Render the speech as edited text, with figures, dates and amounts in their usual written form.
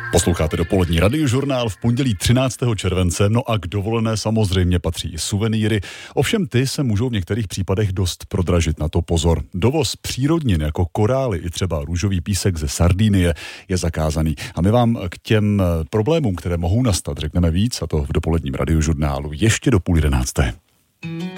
Posloucháte dopolední radiožurnál v pondělí 13. července, no a k dovolené samozřejmě patří i suvenýry. Ovšem ty se můžou v některých případech dost prodražit, na to pozor. Dovoz přírodnin jako korály i třeba růžový písek ze Sardinie je zakázaný. A my vám k těm problémům, které mohou nastat, řekneme víc, a to v dopoledním radiožurnálu ještě do 10:30.